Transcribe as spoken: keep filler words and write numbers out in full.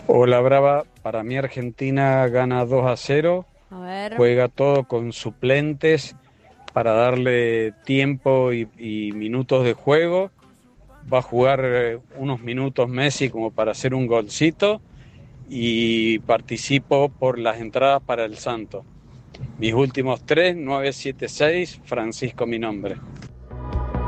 Hola Brava, para mí Argentina gana dos a cero, A ver. juega todo con suplentes para darle tiempo y, y minutos de juego. Va a jugar eh, unos minutos Messi como para hacer un golcito y participo por las entradas para el Santo. Mis últimos tres, nueve siete seis, Francisco mi nombre.